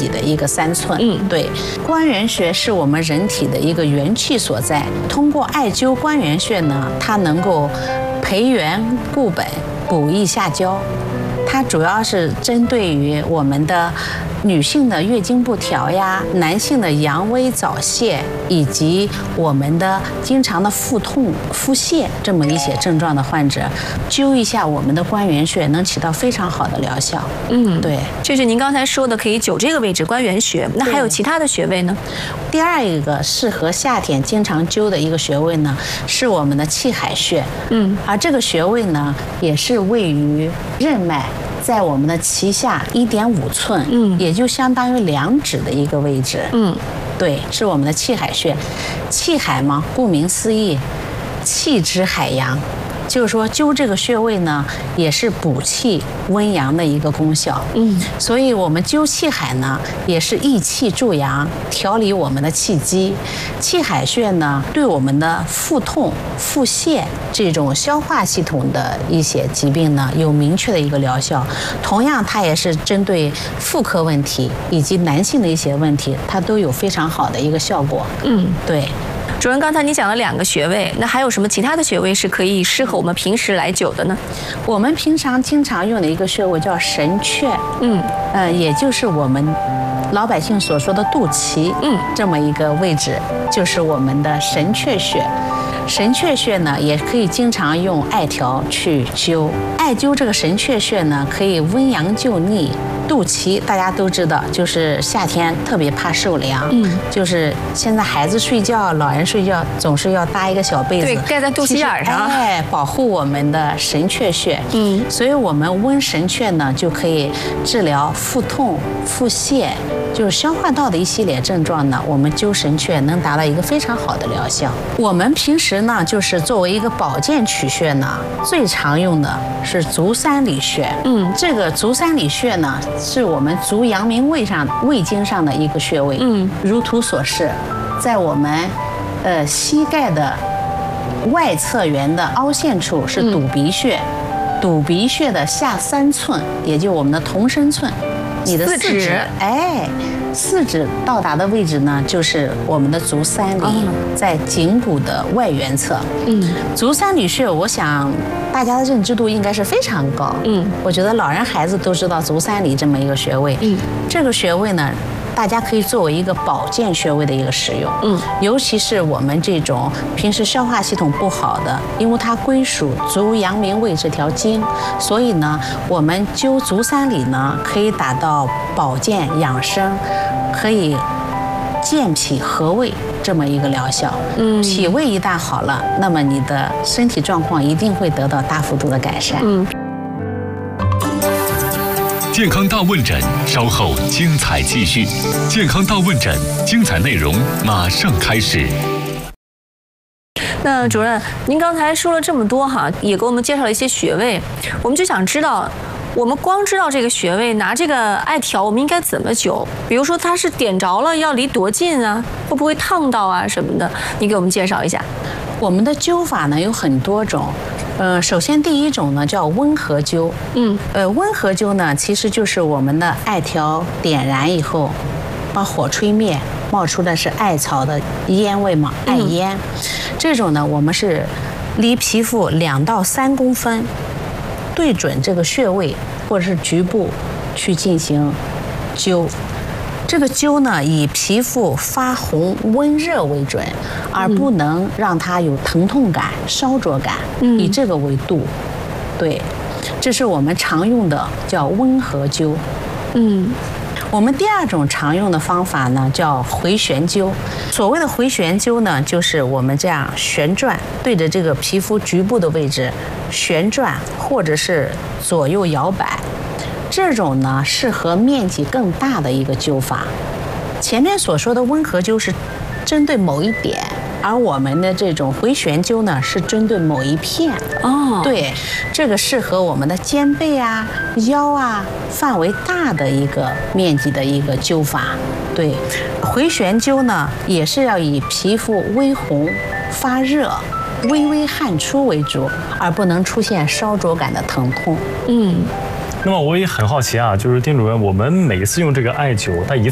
己的一个3寸。对，关元穴是我们人体的一个元气所在，通过艾灸关元穴呢，它能够培元固本，补益下焦。它主要是针对于我们的女性的月经不调呀，男性的阳痿早泄，以及我们的经常的腹痛、腹泻这么一些症状的患者，灸一下我们的关元穴，能起到非常好的疗效。对， 这是您刚才说的可以灸这个位置关元穴，那还有其他的穴位呢？ 第二一个适合夏天经常灸的一个穴位呢，是我们的气海穴。而这个穴位呢，也是位于任脉。在我们的脐下1.5寸，也就相当于2指的一个位置。对，是我们的气海穴。气海嘛，顾名思义，气之海洋。就是说灸这个穴位呢，也是补气温阳的一个功效。所以我们灸气海呢，也是益气助阳，调理我们的气机。气海穴呢，对我们的腹痛、腹泻这种消化系统的一些疾病呢，有明确的一个疗效。同样，它也是针对妇科问题以及男性的一些问题，它都有非常好的一个效果。对。 主任，刚才你讲了2个穴位，那还有什么其他的穴位是可以适合我们平时来灸的呢？ 我们平常经常用的一个穴位叫神阙，也就是我们老百姓所说的肚脐，这么一个位置，就是我们的神阙穴。神阙穴呢，也可以经常用艾条去灸。艾灸这个神阙穴呢，可以温阳救逆。肚脐大家都知道，就是夏天特别怕受凉，就是现在孩子睡觉、老人睡觉总是要搭一个小被子， 对，盖在肚脐眼上， 保护我们的神阙穴。所以我们温神阙呢，就可以治疗腹痛、腹泻，就是消化道的一系列症状呢，我们灸神阙能达到一个非常好的疗效。我们平时呢，就是作为一个保健取穴呢，最常用的是足三里穴。这个足三里穴呢，是我们足阳明胃经上的一个穴位。如图所示，在我们膝盖的外侧缘的凹陷处是肚鼻穴，肚鼻穴的下3寸，也就我们的同身寸。你的4指，4指到达的位置呢，就是我们的足三里，在颈骨的外缘侧。足三里穴，我想大家的认知度应该是非常高。我觉得老人孩子都知道足三里这么一个穴位。这个穴位呢，大家可以作为一个保健穴位的一个使用。尤其是我们这种平时消化系统不好的，因为它归属足阳明胃这条经，所以呢，我们灸足三里呢，可以达到保健养生，可以健脾和胃这么一个疗效。脾胃一旦好了，那么你的身体状况一定会得到大幅度的改善。 健康大问诊，稍后精彩继续。健康大问诊，精彩内容马上开始。 那主任，您刚才说了这么多哈，也给我们介绍了一些穴位，我们就想知道，我们光知道这个穴位，拿这个艾条，我们应该怎么灸？比如说它是点着了，要离多近啊？会不会烫到啊什么的？你给我们介绍一下。 我们的灸法呢有很多种。首先第一种呢叫温和灸。温和灸呢其实就是我们的艾条点燃以后，把火吹灭，冒出的是艾草的烟味嘛，艾烟。这种呢我们是离皮肤2到3公分，对准这个穴位或者是局部去进行灸。这个灸呢，以皮肤发红温热为准，而不能让它有疼痛感、烧灼感，以这个为度。对，这是我们常用的叫温和灸。我们第2种常用的方法呢，叫回旋灸。所谓的回旋灸呢，就是我们这样旋转，对着这个皮肤局部的位置旋转，或者是左右摇摆。这种呢适合面积更大的一个灸法。前面所说的温和灸是针对某一点，而我们的这种回旋灸呢是针对某一片。对，这个适合我们的肩背啊、腰啊范围大的一个面积的一个灸法。对，回旋灸呢也是要以皮肤微红、发热、微微汗出为主，而不能出现烧灼感的疼痛。 那么我也很好奇啊，就是丁主任，我们每一次用这个艾灸，它一